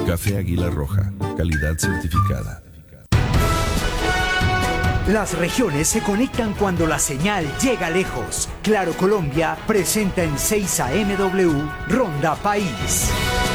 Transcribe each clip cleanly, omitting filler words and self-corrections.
Café Águila Roja, calidad certificada. Las regiones se conectan cuando la señal llega lejos. Claro Colombia presenta en 6 AMW Ronda País.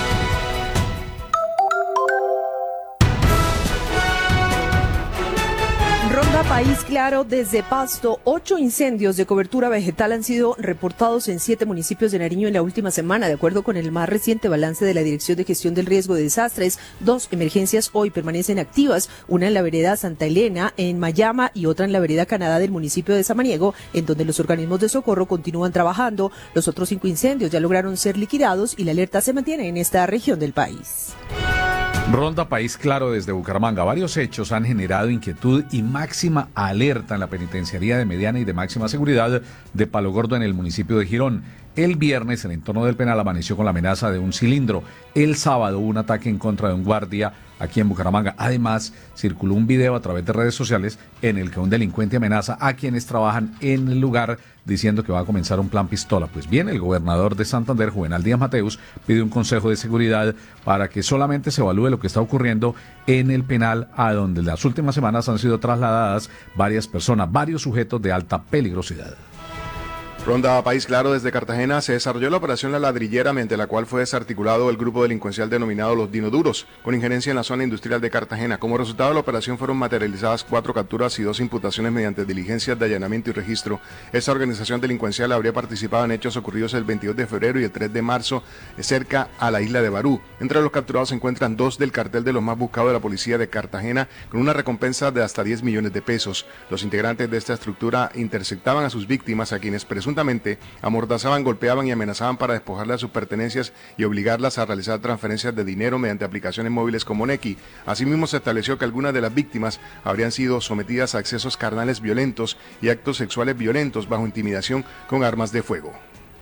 Ronda País Claro desde Pasto. 8 incendios de cobertura vegetal han sido reportados en 7 municipios de Nariño en la última semana. De acuerdo con el más reciente balance de la Dirección de Gestión del Riesgo de Desastres, 2 emergencias hoy permanecen activas, una en la vereda Santa Elena, en Mayama, y otra en la vereda Canadá del municipio de Samaniego, en donde los organismos de socorro continúan trabajando. Los otros 5 incendios ya lograron ser liquidados y la alerta se mantiene en esta región del país. Ronda País Claro desde Bucaramanga. Varios hechos han generado inquietud y máxima alerta en la penitenciaría de mediana y de máxima seguridad de Palo Gordo en el municipio de Girón. El viernes, el entorno del penal amaneció con la amenaza de un cilindro. El sábado hubo un ataque en contra de un guardia aquí en Bucaramanga. Además, circuló un video a través de redes sociales en el que un delincuente amenaza a quienes trabajan en el lugar diciendo que va a comenzar un plan pistola. Pues bien, el gobernador de Santander, Juvenal Díaz Mateus, pide un consejo de seguridad para que solamente se evalúe lo que está ocurriendo en el penal, a donde en las últimas semanas han sido trasladadas varias personas, varios sujetos de alta peligrosidad. Ronda País Claro desde Cartagena. Se desarrolló la operación La Ladrillera, mediante la cual fue desarticulado el grupo delincuencial denominado Los Dinoduros, con injerencia en la zona industrial de Cartagena. Como resultado de la operación fueron materializadas 4 capturas y 2 imputaciones mediante diligencias de allanamiento y registro. Esta organización delincuencial habría participado en hechos ocurridos el 22 de febrero y el 3 de marzo cerca a la isla de Barú. Entre los capturados se encuentran 2 del cartel de los más buscados de la policía de Cartagena, con una recompensa de hasta 10 millones de pesos. Los integrantes de esta estructura interceptaban a sus víctimas, a quienes presuntamente amordazaban, golpeaban y amenazaban para despojarlas de sus pertenencias y obligarlas a realizar transferencias de dinero mediante aplicaciones móviles como Nequi. Asimismo, se estableció que algunas de las víctimas habrían sido sometidas a accesos carnales violentos y actos sexuales violentos bajo intimidación con armas de fuego.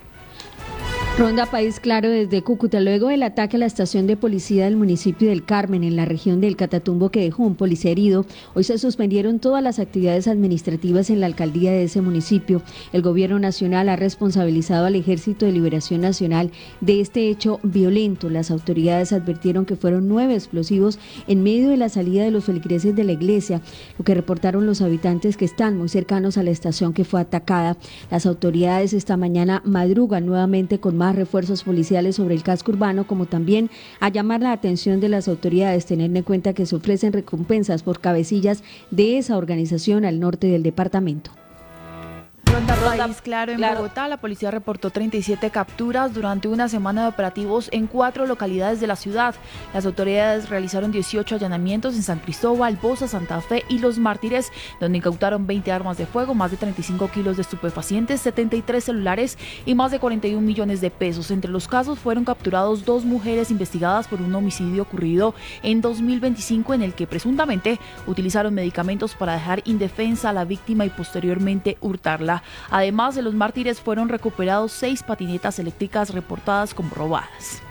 Ronda País Claro desde Cúcuta. Luego del ataque a la estación de policía del municipio del Carmen, en la región del Catatumbo, que dejó un policía herido, hoy se suspendieron todas las actividades administrativas en la alcaldía de ese municipio. El gobierno nacional ha responsabilizado al Ejército de Liberación Nacional de este hecho violento. Las autoridades advirtieron que fueron 9 explosivos en medio de la salida de los feligreses de la iglesia, lo que reportaron los habitantes que están muy cercanos a la estación que fue atacada. Las autoridades esta mañana madrugan nuevamente con más refuerzos policiales sobre el casco urbano, como también a llamar la atención de las autoridades, tener en cuenta que se ofrecen recompensas por cabecillas de esa organización al norte del departamento. Ronda País Claro en Bogotá. La policía reportó 37 capturas durante una semana de operativos en 4 localidades de la ciudad. Las autoridades realizaron 18 allanamientos en San Cristóbal, Bosa, Santa Fe y Los Mártires, donde incautaron 20 armas de fuego, más de 35 kilos de estupefacientes, 73 celulares y más de 41 millones de pesos. Entre los casos fueron capturados 2 mujeres investigadas por un homicidio ocurrido en 2025, en el que presuntamente utilizaron medicamentos para dejar indefensa a la víctima y posteriormente hurtarla. Además, de Los Mártires fueron recuperados 6 patinetas eléctricas reportadas como robadas.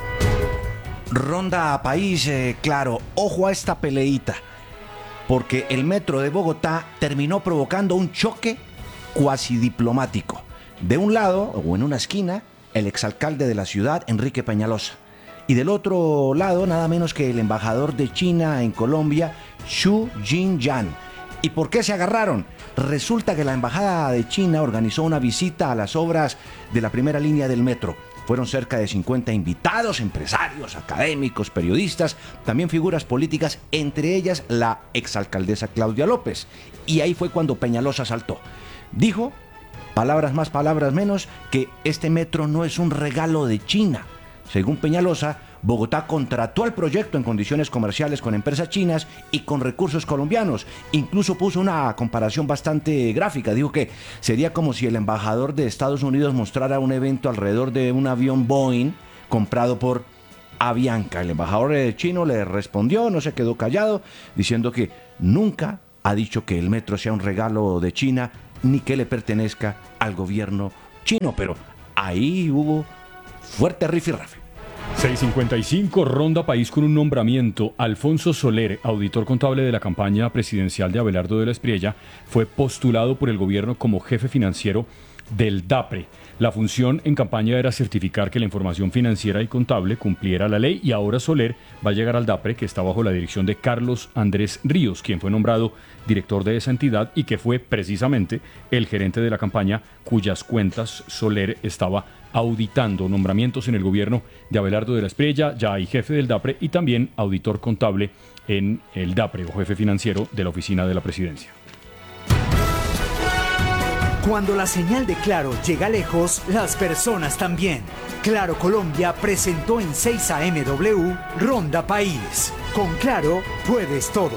Ronda País Claro, ojo a esta peleita, porque el metro de Bogotá terminó provocando un choque cuasi diplomático. De un lado, o en una esquina, el exalcalde de la ciudad, Enrique Peñalosa, y del otro lado, nada menos que el embajador de China en Colombia, Xu Jinyan. ¿Y por qué se agarraron? Resulta que la embajada de China organizó una visita a las obras de la primera línea del metro. Fueron cerca de 50 invitados, empresarios, académicos, periodistas, también figuras políticas, entre ellas la exalcaldesa Claudia López. Y ahí fue cuando Peñalosa saltó. Dijo, palabras más, palabras menos, que este metro no es un regalo de China. Según Peñalosa, Bogotá contrató el proyecto en condiciones comerciales con empresas chinas y con recursos colombianos. Incluso puso una comparación bastante gráfica. Dijo que sería como si el embajador de Estados Unidos mostrara un evento alrededor de un avión Boeing comprado por Avianca. El embajador chino le respondió, no se quedó callado, diciendo que nunca ha dicho que el metro sea un regalo de China ni que le pertenezca al gobierno chino. Pero ahí hubo fuerte rifirrafe. 6:55, Ronda País con un nombramiento. Alfonso Soler, auditor contable de la campaña presidencial de Abelardo de la Espriella, fue postulado por el gobierno como jefe financiero del DAPRE. La función en campaña era certificar que la información financiera y contable cumpliera la ley, y ahora Soler va a llegar al DAPRE, que está bajo la dirección de Carlos Andrés Ríos, quien fue nombrado director de esa entidad y que fue precisamente el gerente de la campaña cuyas cuentas Soler estaba auditando. Nombramientos en el gobierno de Abelardo de la Espriella, ya hay jefe del DAPRE y también auditor contable en el DAPRE o jefe financiero de la oficina de la presidencia. Cuando la señal de Claro llega lejos, las personas también. Claro Colombia presentó en 6 AMW Ronda País. Con Claro puedes todo.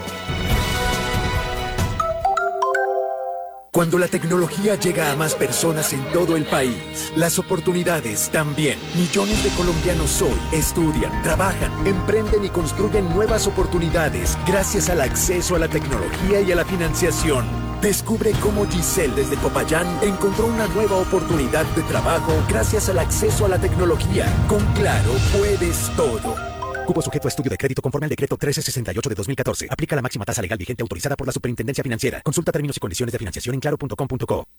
Cuando la tecnología llega a más personas en todo el país, las oportunidades también. Millones de colombianos hoy estudian, trabajan, emprenden y construyen nuevas oportunidades gracias al acceso a la tecnología y a la financiación. Descubre cómo Giselle desde Popayán encontró una nueva oportunidad de trabajo gracias al acceso a la tecnología. Con Claro puedes todo. Cupo sujeto a estudio de crédito conforme al decreto 1368 de 2014. Aplica la máxima tasa legal vigente autorizada por la Superintendencia Financiera. Consulta términos y condiciones de financiación en claro.com.co.